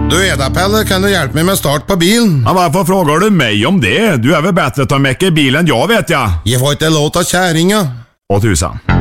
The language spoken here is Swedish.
Du Eda Pelle, kan du hjälpa mig med start på bilen? Ja, varför frågar du mig om det? Du är väl bättre att ta med i bilen, jag vet jag. Jag får inte låta kärringa. Åh tusan.